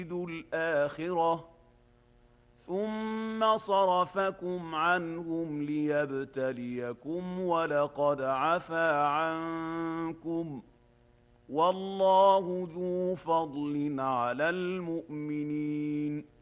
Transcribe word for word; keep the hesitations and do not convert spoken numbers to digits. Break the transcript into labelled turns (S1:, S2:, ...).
S1: الآخرة ثم صرفكم عنهم ليبتليكم ولقد عفا عنكم والله ذو فضل على المؤمنين